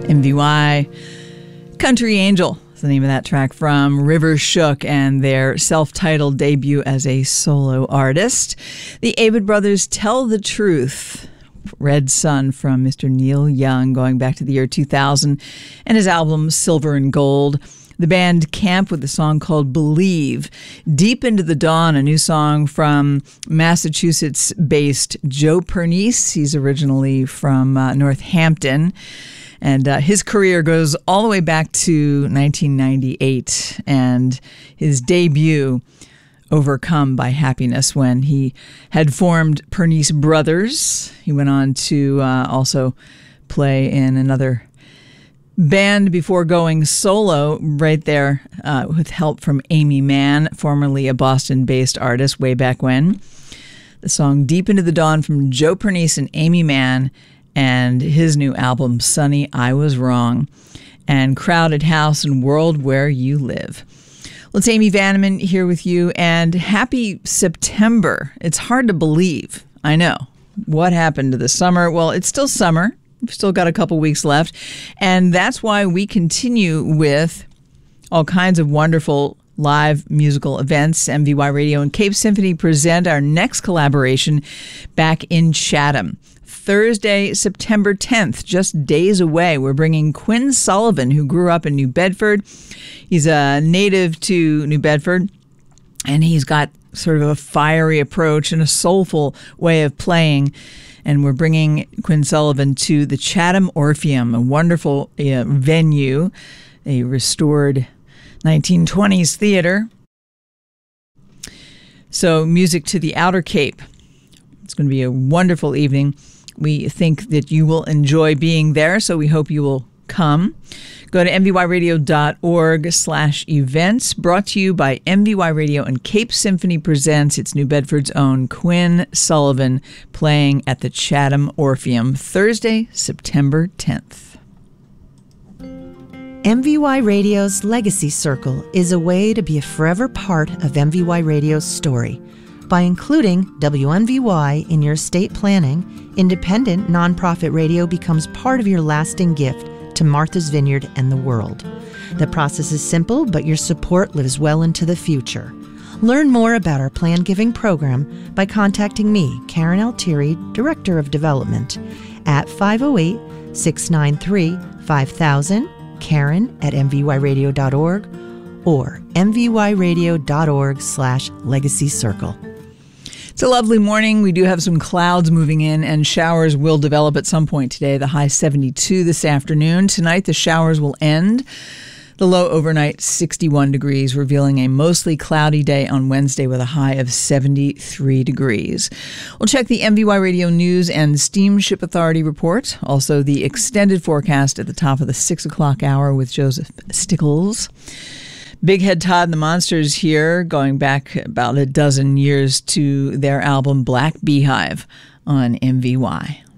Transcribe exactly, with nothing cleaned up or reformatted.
M V Y, Country Angel is the name of that track from River Shook and their self-titled debut as a solo artist. The Avett Brothers, Tell the Truth. Red Sun from Mister Neil Young, going back to the year two thousand, and his album Silver and Gold. The band Camp with a song called Believe. Deep Into the Dawn, a new song from Massachusetts-based Joe Pernice. He's originally from uh, Northampton. And uh, his career goes all the way back to nineteen ninety-eight and his debut, Overcome by Happiness, when he had formed Pernice Brothers. He went on to uh, also play in another band before going solo right there uh, with help from Amy Mann, formerly a Boston-based artist way back when. The song Deep Into the Dawn from Joe Pernice and Amy Mann, and his new album, Sunny, I Was Wrong, and Crowded House and World Where You Live. Well, it's Amy Vanneman here with you, and happy September. It's hard to believe, I know. What happened to the summer? Well, it's still summer. We've still got a couple weeks left, and that's why we continue with all kinds of wonderful live musical events. M V Y Radio and Cape Symphony present our next collaboration back in Chatham. Thursday, September tenth, just days away, we're bringing Quinn Sullivan, who grew up in New Bedford. He's a native to New Bedford, and he's got sort of a fiery approach and a soulful way of playing. And we're bringing Quinn Sullivan to the Chatham Orpheum, a wonderful uh, venue, a restored nineteen twenties theater. So music to the Outer Cape. It's going to be a wonderful evening. We think that you will enjoy being there, so we hope you will come. Go to mvyradio.org slash events. Brought to you by M V Y Radio and Cape Symphony presents its New Bedford's own Quinn Sullivan playing at the Chatham Orpheum Thursday, September tenth. M V Y Radio's Legacy Circle is a way to be a forever part of M V Y Radio's story. By including W M V Y in your estate planning, independent nonprofit radio becomes part of your lasting gift to Martha's Vineyard and the world. The process is simple, but your support lives well into the future. Learn more about our Plan Giving program by contacting me, Karen Altieri, Director of Development, at five oh eight, six nine three, five thousand, Karen at m v y radio dot org, or m v y radio dot org slash legacy circle. It's a lovely morning. We do have some clouds moving in, and showers will develop at some point today. The high seventy-two this afternoon. Tonight, the showers will end. The low overnight sixty-one degrees, revealing a mostly cloudy day on Wednesday with a high of seventy-three degrees. We'll check the M V Y Radio News and Steamship Authority report. Also, the extended forecast at the top of the six o'clock hour with Joseph Stickles. Big Head Todd and the Monsters here, going back about a dozen years to their album Black Beehive on M V Y.